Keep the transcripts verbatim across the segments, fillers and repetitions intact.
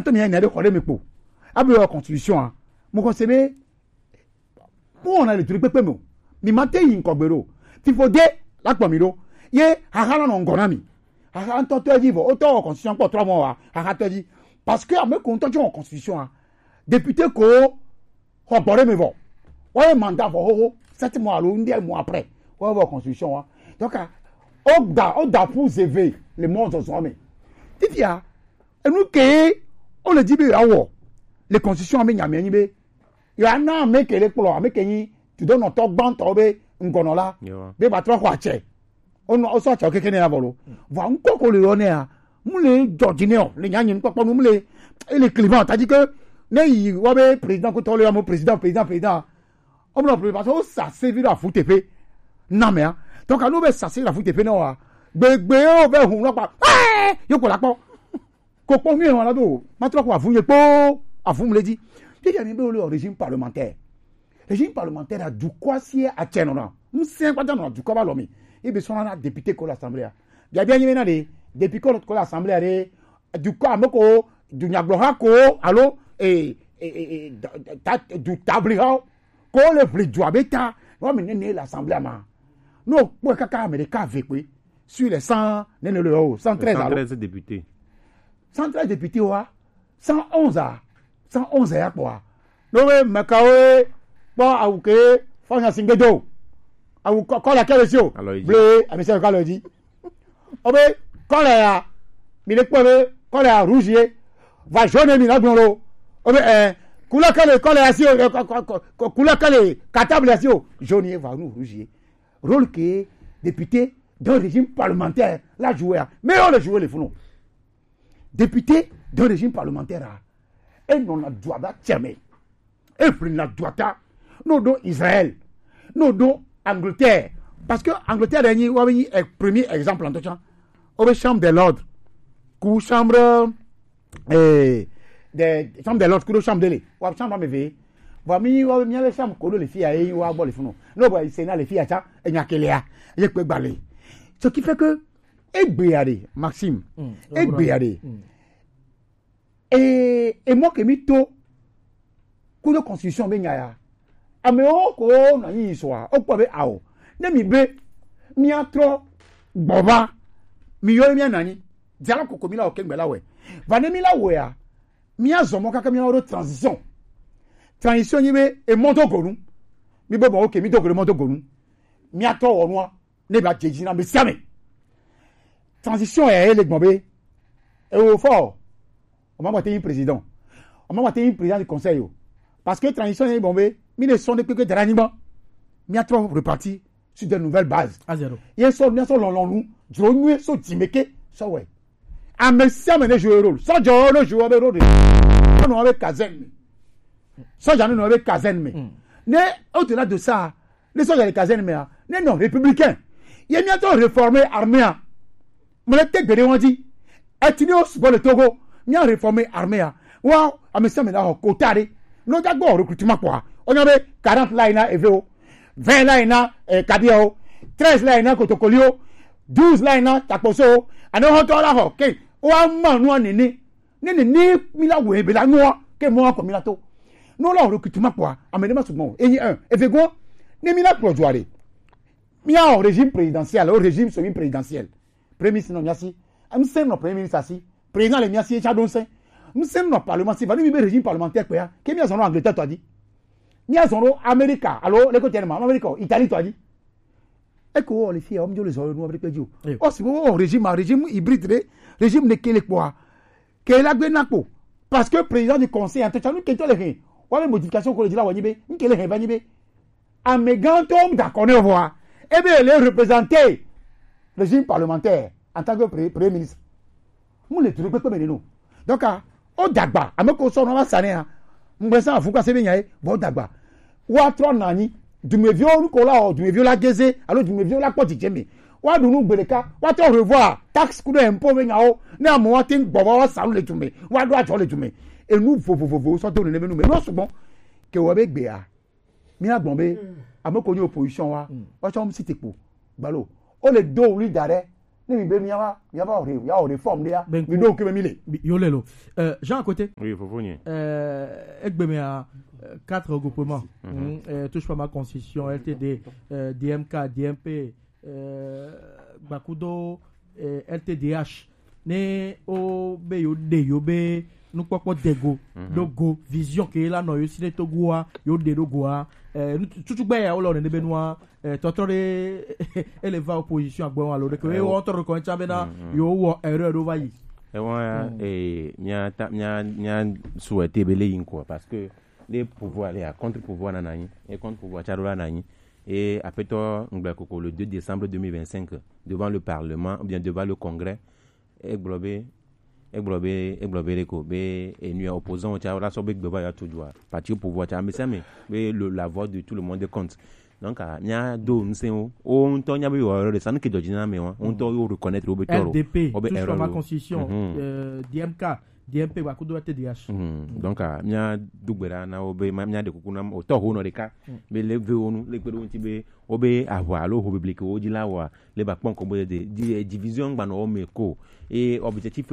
to mi ene de ko de mi po abi o constitution a mo ko sebe mo na le turi pepe mo mi mate yin ko gbero ti fo de la po mi ro ye aha no ngona mi aha to to ji vo o to constitution po trois mois aha to ji parce que ame ko to jo constitution a député ko ho bore mi vo o mandat vo ho sept mois lo ndi mois après o vo constitution a donc o da o da pour élever les mondes aux hommes titia et nous que on le dit bien awo les constitutions ame nyame yin be ya na me ke le polo ame ke yin tu donnes notre ban to be ngono la be ba tro kwa che ono o so cha ke kene na bolo va nko ko le one a mu le jordineo le nyanyin popo mu le ele climat ta dit que ne yi wa be président ko to le mo président président président o mo le parce que ça servir à foutre pe na me a donc à nous be ça servir à foutre pe na wa gbegbe o be hun lo pa yo ko la po ko po mi won la do ma tro ko afun ye po afun le di ti ya mi be o le régime parlementaire régime parlementaire a du quoi si a tienona mu sen kwa dano du quoi ba lo mi e be so na député ko l'assemblée ya bien ni na de depuis ko l'assemblée re du quoi moko du nyaglo ha ko allo et et du tabli ha ko le plus du abeta wa mi ne l'assemblée ma no po kaka américain ve pe sur les cent ne le haut cent treize cent treize députés cent treize députés wa cent onze a cent onze ya quoi no we makawe ba auke fanya singedo au ko la kele sio bleu a monsieur ka lo di obe ko la mi le po be ko la rouge va jaune mi na gbonro obe eh kula kele ko la sio kula kele katable sio jaune va nous rouge rôle que député d'un régime parlementaire la jouer mais on le jouer les fous député d'un régime parlementaire et non la droit da tchemé et puis la droit non do Israël non do Angleterre parce que Angleterre dernier ou est premier exemple en tout cas au chambre de l'ordre coup chambre et des chambre de l'ordre coup chambre de l'é ou chambre me veiller va mi ou mi les chambre ko les filles et ou abo les funu no boy c'est na les filles ça et nyakelea ye pe balé ce qui fait que egbeare Maxime egbeare et et moi que mi to coup de constitution be nyaya ame o ko na yi so a o po be awo ne mi be mi atro gboba mi yo mi anani diala koko mi la o ke gbela we va ne mi la we a mi azomo kaka mi oro transition transition yi be e monto gonu mi be bo o ke mi dogo monto gonu mi atro wonu ne ba jeji na me siame transition e le gbonbe e o fort on m'a monté un président on m'a monté un président du conseil parce que transition est bombé mi ne sont que que dernièrement mi a trop reparti sur de nouvelles bases à zéro il sont bien sont long long jo nu so timeke so ouais a me siame ne jouer rôle so jo no jouer be rôle no avec cazen so ja no avec cazen mais ne au-delà de ça les soldats de cazen mais ne non républicains il mi a trop réformer armée me le tek bere won di etinios bo le Togo mi a réformer armée wa a me siame na ko tare no jagbo recrutement quoi on avait quarante là ina eveo vingt là ina eh, kabio treize là ina kotokolio douze là ina taposo ana ho to la ho ke o ma nu anini ni ni ni mi la we be la nu ke mo ko mi la to no la recrutement quoi amene ma sugbon eyin un evego ni mi la projoare mi a régime présidentiel au régime semi présidentiel premier ministre no miasi am sem no premier ministre asi président le miasi cha don sen nous sommes dans le parlement, c'est pas nous le régime parlementaire quoi. Qui est en Angleterre toi dit? Ni à son Amérique, alors les côtés allemands, Amérique, Italie toi dit. Et quoi les filles, on dit les autres nous avec Dieu. Oh c'est bon régime, régime hybride, régime de quel quoi? Quel a bien napo? Parce que président du conseil en tout cas nous qui toi les rien. Ou les modifications qu'on dit là wanibe, ni quel est wanibe. À mes grands hommes d'accord ne voir. Eh bien les représenter régime parlementaire en tant que premier ministre. Nous les trucs comme nous. Donc o dagba ameko so no ma sane ha mgbesa afuka se benya e bo dagba wa tro nani dumevio ruko la o dumevio la geze alo dumevio la poti jeme wa dunu gbeleka wa to revoir tax kudo impôt benya o na amo wa tin gbobo wa salu le tume wa do ajo le tume e nu fo fo fo so to ne me nu me no sugbon ke wo be gbe a mi agbonbe ameko ni opposition wa o so msi tepo gbalo o le do ori dare ni be mi aba mi aba ore ya ore form dia mi do ke me mi le yo lelo euh Jean à côté oui Fofonye euh egbe a quatre regroupements mm-hmm. euh, touche pas ma constitution L T D euh, D M K D M P euh, Bakudo euh, L T D H ne o be yo de yo be nous popo dego logo vision ke la no yo sine togoa yo de logoa euh tout gbe ya o lo ne be noa totore eleva opposition agbo wa lo de ke o to ko ncha be na yo wo erreur do vayi e wa e mia mia mia souhaiter bele yin quoi parce que les pouvoirs les contre pouvoir na nani et contre pouvoir charola nani et après toi ngbakoko le deux décembre deux mille vingt-cinq devant le parlement ou bien devant le congrès et globé et globé et globé les ko be et nu opposant charola so be gba ya toujours parti au pouvoir cha mais ça mais la voix de tout le monde compte donc nya do nsen o on to nya be yo re sanu ke dojina me won on to yo reconnaître o be toro L D P sur ma constitution euh, D M K D M P ba kudo T D H donc nya dugbera na o be nya de kuku na o to ho no de ka be le ve onu le pedo nti be o be avoir lo ho public o di la wa le ba pon ko be de division gba no o me ko et objectif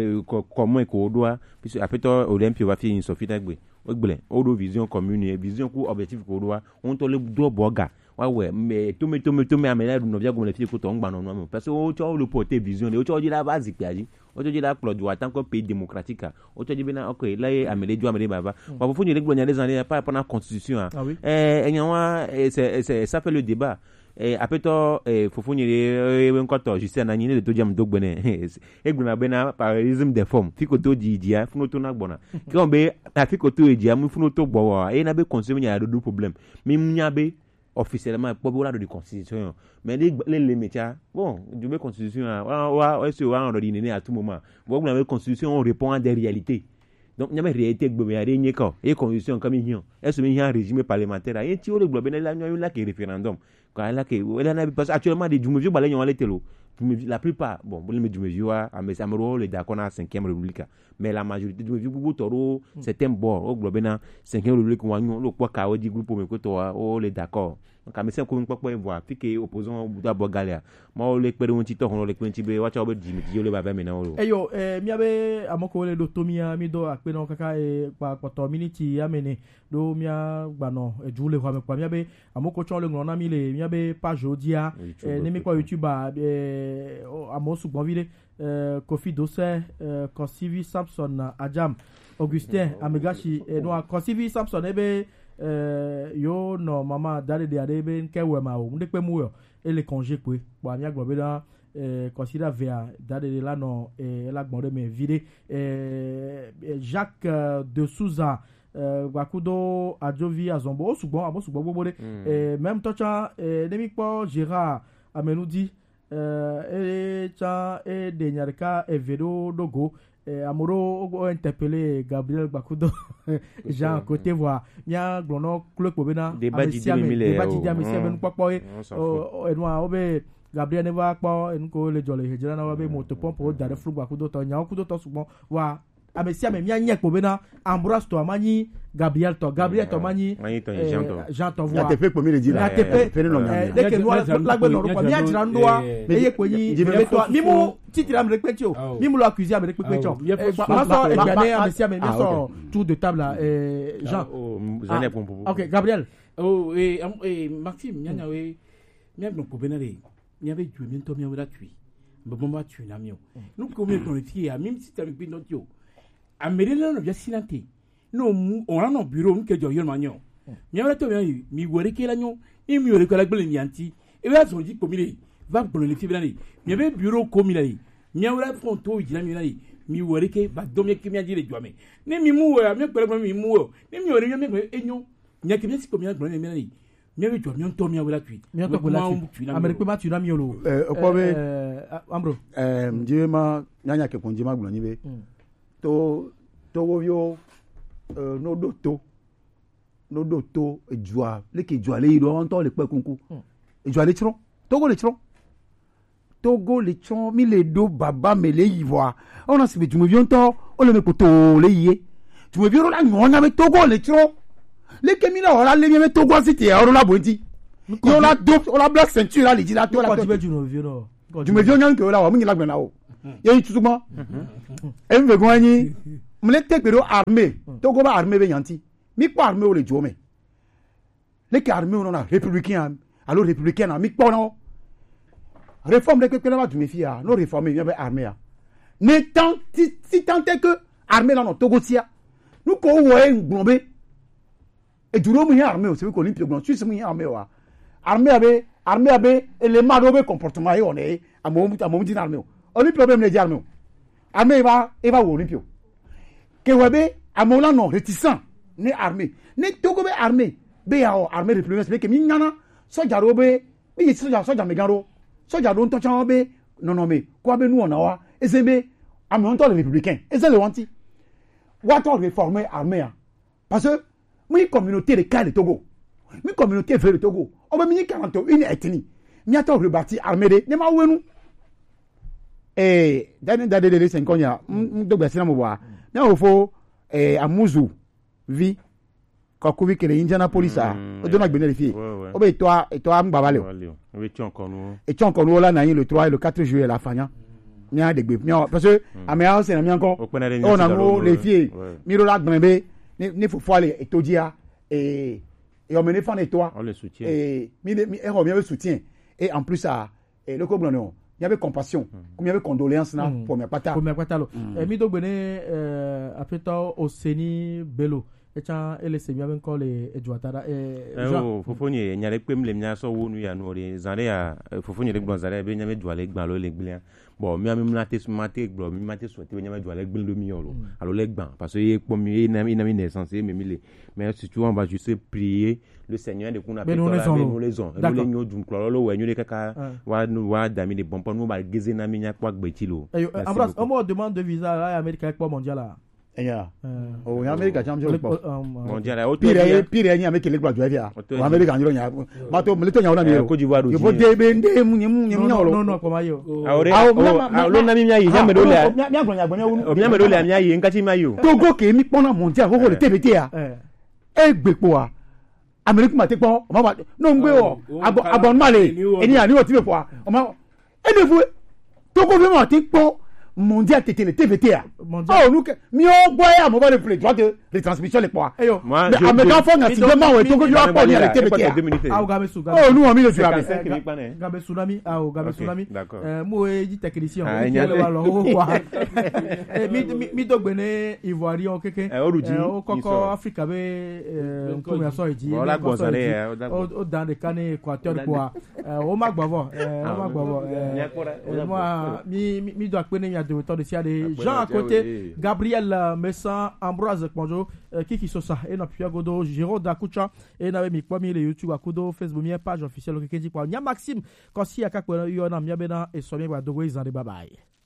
commun ko doa puisque après to Olympia va fi insofita gbe ogbele odo vision commune vision ku objectif ko doa on to le do boga wa we me to me to me to me amela no via go le fi ko to ngba no no parce que o cho le porter vision o cho di la base piaji o cho di la clode wa tant que pays démocratique o cho di bena OK là amele du amele baba wa fo ni le glo nya les années pas pendant constitution eh enyawa c'est ça fait le débat et après toi fofo ni le nkoto justin na nyine de to jam dogbene egbuna bena parisme des formes fiko to di dia funo to na gbona ki on be afiko to edia mu funo to gbowo e na be consume nya do problème mi nya be officiellement po bo la de constitution mais les les métiers bon du be constitution wa wa est wa on ordine à tout moment bon la constitution on répond à des réalités donc il y a une réalité que il y a rien que et constitution comme il y a est-ce qu'il y a un régime parlementaire et tu le globe là il y a là qui référendum quand là que parce actuellement des jumeux balé on les telo la plupart bon bon les jumeux a mais ça me rôle d'accord na cinquième république mais la majorité du jumeux toro c'est un bord au globe na cinquième république on le quoi ka o di groupe mais ko to o les d'accord donc mais c'est comme quoi voir piquer opposant d'abord galia moi le pere on ti to on le kwenti be wa cha o be di mi le ba ba me na o eyo eh mi abe amoko le do tomia mi do akpe no kaka e pa poto minute amene do mia gba no ejule kwa me kwa mi abe amoko chon le ngona mi le mi abe page odia eh ni mi kwa YouTube eh amosu bon vide eh Kofi Dose eh Kosivi Samson Ajam Augustin Amegashi eh no Kosivi Samson ebe euh yo no mama dale de ade ben kewe ma o nde pe mu yo e le congé pe bo amia gbobe da euh consider via dale de la no e la gbonde me vide euh Jacques euh, de Souza euh Bakudo Adjovi Azombo o sugbon abo sugbon gbogbo de euh même tocha euh demi po Gérard Amenudi euh e cha e de nyarka e vedo dogo Eh, amoro o interpellé Gabriel Bakudo Jean côté voir nya glono club bobena débat di débat di dia monsieur ben popo e o no obe Gabriel ne va pa en ko le jole hejira na wa be moto pompe o dare flu Bakudo to nya okudo to sugbon wa amesia me mia nyek bobena Ambroise to amani Gabriel to Gabriel to mani Jean to voir te fait comme il dit la te fait dès que nous la gbe no ro mi ajira ndoa eye kwenyi me to mimu titira me repetio mimu lo accuser me repetio ma so e gane amesia me so tour de table eh Jean OK Gabriel oh et et Maxime nyanya we mi abno ko benare mi ave ju mi to mi wala tui bo ma tui na mi o nous ko mi ko ti a même si ta mi no tio amerela no ya sinante no on a no bureau nke jo yor manyo mi wala to mi mi wore ke la nyo mi mi wore ko la gbele nyanti e wa so ji ko mi le va gbolo le fibra ni mi ave bureau ko mi la ni mi wala fon to ji la mi la ni mi wore ke ba do mi ke mi ajire jo ame ni mi mu wa mi pere mi mu o ni mi wore mi me enyo nya ke mi si ko mi gbolo mi la ni mi ave jo mi on to mi wala tui mi on to wala tui amerique ma tu na mi olo euh okobe ambro euh njema nyanya ke konji ma gbolo ni be to to wo euh no do to no do to ejua le ke ejua le iro on to le pe kunku ejua le tron togo le tron togo le tron mi le do baba me le yivoa on a sibe tu me vion to o le me poto le yie tu me vion la nyona me togo le tron le ke mi la ora le me togo cité oro la bonti yo la do o la black ceinture la le di la to la to be du no vion no du me viens que là on la gna o ye tout mo e me go ani me te pero armée to go ba armée be yanti mi pa armée o le jo me le que armée on a républicain alors républicain na mi pa no réforme de que va du me fia no réformer bien armée a ne tant si tant est que armée là no Togo sia nous ko wo e ngbombe e duro mu armée o se ko olympique gbon suisse mu armée wa armée abe armée abe élément do be comportement e on e amomu amomu din armée oni problème le armée armée va e va wo olympique que webe amola non réticent ni armée ni Togo be armée be ya armée républicaine be ke mi nyana soja ro be bi soja soja me garo soja do nto chan be non non me ko be nu ona wa ezebe armée on to les républicains eze le wanti wa to réformer armée parce que mi communauté de cas de Togo mi communauté fait de Togo on be mi quarante et une ethnie mi ato rebâti armée de ne ma wenu eh dani dade de cinquante do gbe sina mo wa mi o fo eh amuzu vi ko ku vi kele Indianapolis a o do na gbe ne fi o be to a to a ngba bale o be chon kon no e chon kon no la na yin le trois et le quatre juillet la fanya mi a de gbe mi parce que ame a se na mi anko o na no le fi mi ro la gbe be ni fo fo ale etodia et et on me défend et toi et mi mi e mi avait soutien et en plus ça et le coblono il y avait compassion comme il y avait condoléances là pour mes pata pour mes pata lo et mi do gbene euh après toi au Seni Bello et cha ele se mi avait encore les eduatara et oh fofonye nyale pem le mnya so wonu ya no re zare ya fofonye le gbon zare be nyame duale gban lo le gbilan bon mi ami mlate su mate gbo mi mate so te nyame duale gbilan do mi yo lo alo le gban parce que ye pom mi na mi na mi naissance me mi le mais si tu on va juste prier le Seigneur de qu'on appelle la nous les ont nous les nous dum klolo lo we nyule kaka wa wa dami de bon pour nous ba geze na mi nya kwa gbeti lo Ambroise on me demande de visa à Amérique pour mondial là yeah oh Amérique champion mondial là pire pire ni Amérique le gba jo dia o Amérique anjiro nya ma to me le to nya ona mi Côte d'Ivoire do je bo de be nde mu nyi mu nyi non non non comme ayo aure lo na mi nya yi nya me do le mi agbo nya gbo nya o nya me do le nya yi nka chi ma yo Togo ke mi pona mondial ko ko le tebete ya e gbepo a Amérique ma te po o ma ba no ngbe o abon male eni ani o ti be po a o ma e de fu Togo be ma ti po mondial tete le T V T a oh nous mi o gbo ya mo ba le play droit de retransmission le po a moi je américain fo na ti de ma we Togo yo po ni le T V T a ah o gabe su oh nous on mi le tu a gabe tsunami ah o gabe tsunami euh mo e di technicien o ti le wa lo o kwa mi mi do gbe ne Ivoirian keke o koko Africa be euh ko mi aso iji o dans le cané Équateur quoi o ma gbavo o ma gbavo moi mi mi do akpe ne de temps de sia de Jean à côté Gabriel Messan Ambroise Kponjo Kiki Sosa et na Pierre Godo Jérôme Dakucha et na mi kwa mi le YouTube akudo Facebook mi page officielle Kekenji kwa nya Maxime kosi akakwe yo na mi abena et so mi ba dogo izande bye bye.